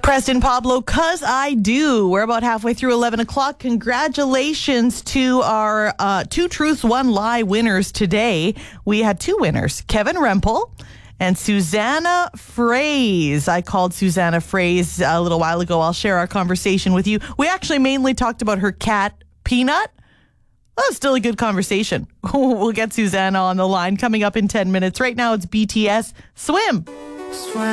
Preston Pablo, 'cause I do. We're about halfway through 11 o'clock. Congratulations to our 2 Truths, 1 Lie winners today. We had 2 winners, Kevin Rempel and Susanna Fraze. I called Susanna Fraze a little while ago. I'll share our conversation with you. We actually mainly talked about her cat, Peanut. Well, it's still a good conversation. We'll get Susanna on the line coming up in 10 minutes. Right now, it's BTS Swim.